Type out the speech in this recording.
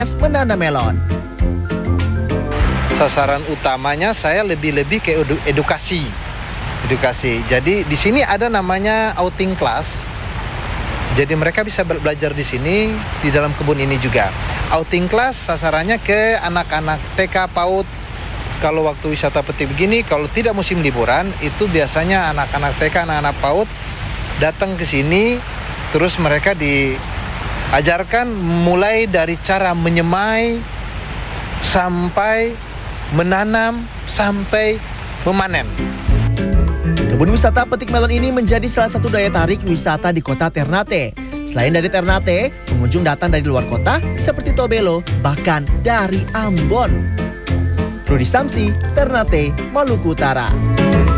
menanam melon. Sasaran utamanya saya lebih ke edukasi. Jadi di sini ada namanya outing class. Jadi mereka bisa belajar di sini, di dalam kebun ini juga. Outing class sasarannya ke anak-anak TK PAUD. Kalau waktu wisata petik begini, kalau tidak musim liburan, itu biasanya anak-anak TK, anak-anak PAUD datang ke sini, terus mereka diajarkan mulai dari cara menyemai, sampai menanam, sampai memanen. Kebun wisata petik melon ini menjadi salah satu daya tarik wisata di kota Ternate. Selain dari Ternate, pengunjung datang dari luar kota seperti Tobelo, bahkan dari Ambon. Rudi Samsi, Ternate, Maluku Utara.